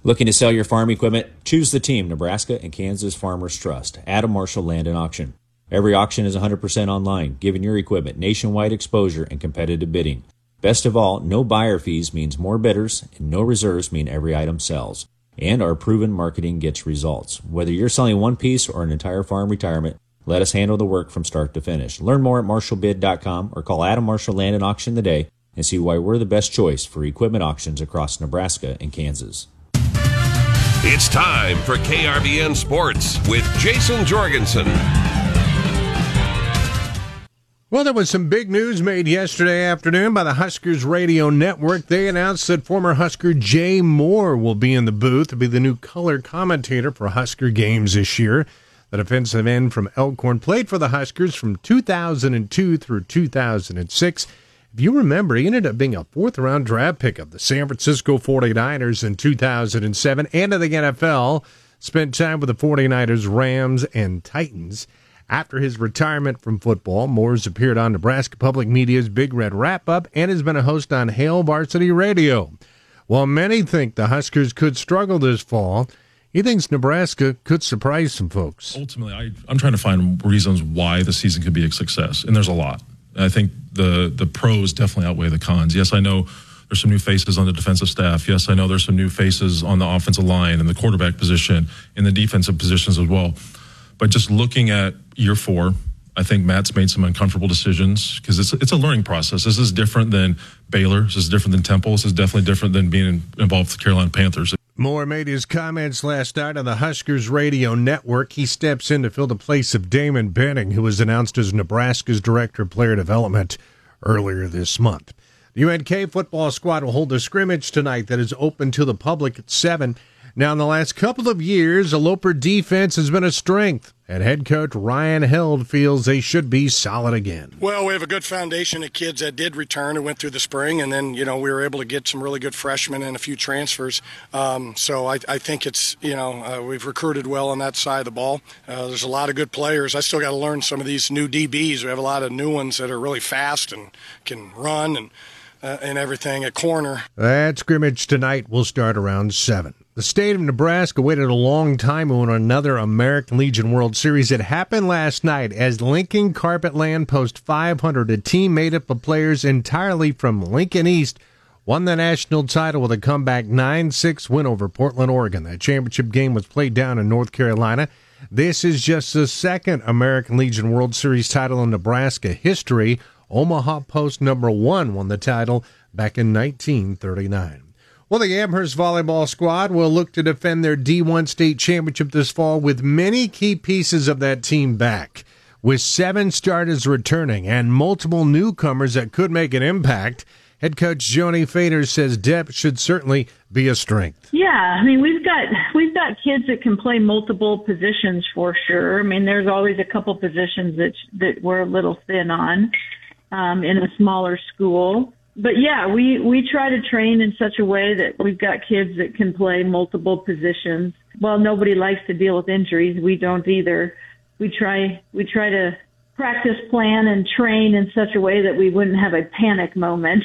Looking to sell your farm equipment? Choose the team Nebraska and Kansas Farmers Trust. Adam Marshall Land and Auction. Every auction is 100% online, giving your equipment nationwide exposure and competitive bidding. Best of all, no buyer fees means more bidders, and no reserves mean every item sells. And our proven marketing gets results. Whether you're selling one piece or an entire farm retirement, let us handle the work from start to finish. Learn more at marshallbid.com or call Adam Marshall Land and Auction today and see why we're the best choice for equipment auctions across Nebraska and Kansas. It's time for KRVN Sports with Jason Jorgensen. Well, there was some big news made yesterday afternoon by the Huskers Radio Network. They announced that former Husker Jay Moore will be in the booth to be the new color commentator for Husker games this year. The defensive end from Elkhorn played for the Huskers from 2002 through 2006. If you remember, he ended up being a fourth-round draft pick of the San Francisco 49ers in 2007 and in the NFL. Spent time with the 49ers, Rams, and Titans. After his retirement from football, Moore's appeared on Nebraska Public Media's Big Red Wrap-Up and has been a host on Hail Varsity Radio. While many think the Huskers could struggle this fall, he thinks Nebraska could surprise some folks. Ultimately, I'm trying to find reasons why the season could be a success, and there's a lot. I think the pros definitely outweigh the cons. Yes, I know there's some new faces on the defensive staff. Yes, I know there's some new faces on the offensive line and the quarterback position and the defensive positions as well. But just looking at year 4, I think Matt's made some uncomfortable decisions because it's a learning process. This is different than Baylor. This is different than Temple. This is definitely different than being involved with the Carolina Panthers. Moore made his comments last night on the Huskers Radio Network. He steps in to fill the place of Damon Benning, who was announced as Nebraska's Director of Player Development earlier this month. The UNK football squad will hold a scrimmage tonight that is open to the public at 7. Now, in the last couple of years, the Loper defense has been a strength, and head coach Ryan Held feels they should be solid again. Well, we have a good foundation of kids that did return and went through the spring, and then, we were able to get some really good freshmen and a few transfers. So I think it's, we've recruited well on that side of the ball. There's a lot of good players. I still got to learn some of these new DBs. We have a lot of new ones that are really fast and can run and everything at corner. That scrimmage tonight will start around 7. The state of Nebraska waited a long time on another American Legion World Series. It happened last night as Lincoln Carpetland Post 500, a team made up of players entirely from Lincoln East, won the national title with a comeback 9-6 win over Portland, Oregon. That championship game was played down in North Carolina. This is just the second American Legion World Series title in Nebraska history. Omaha Post number 1 won the title back in 1939. Well, the Amherst volleyball squad will look to defend their D1 state championship this fall with many key pieces of that team back. With 7 starters returning and multiple newcomers that could make an impact, head coach Joni Fader says depth should certainly be a strength. Yeah, we've got kids that can play multiple positions for sure. There's always a couple positions that we're a little thin on in a smaller school. But, yeah, we try to train in such a way that we've got kids that can play multiple positions. Well, nobody likes to deal with injuries. We don't either. We try to practice, plan, and train in such a way that we wouldn't have a panic moment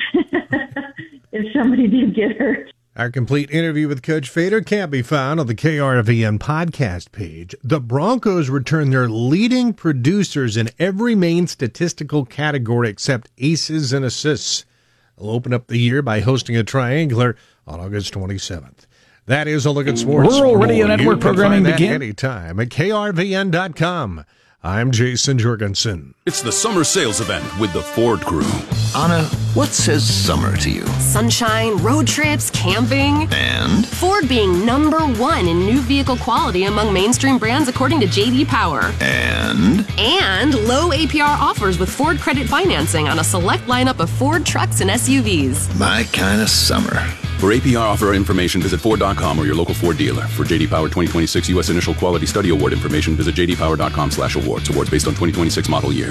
if somebody did get hurt. Our complete interview with Coach Fader can be found on the KRVN podcast page. The Broncos return their leading producers in every main statistical category except aces and assists. They'll open up the year by hosting a triangular on August 27th. That is a look at sports. Rural Radio Network programming begins anytime at krvn.com. I'm Jason Jorgensen. It's the summer sales event with the Ford Crew. Anna, what says summer to you? Sunshine, road trips, camping. And? Ford being number 1 in new vehicle quality among mainstream brands according to J.D. Power. And? And low APR offers with Ford credit financing on a select lineup of Ford trucks and SUVs. My kind of summer. For APR offer information, visit Ford.com or your local Ford dealer. For J.D. Power 2026 U.S. Initial Quality Study Award information, visit jdpower.com/awards. Awards based on 2026 model year.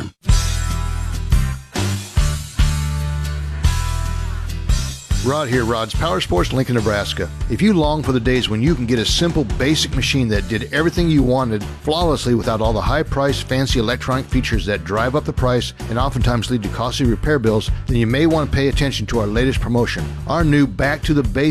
Rod here, Rod's Power Sports, Lincoln, Nebraska. If you long for the days when you can get a simple, basic machine that did everything you wanted flawlessly without all the high-priced, fancy electronic features that drive up the price and oftentimes lead to costly repair bills, then you may want to pay attention to our latest promotion. Our new Back to the Basics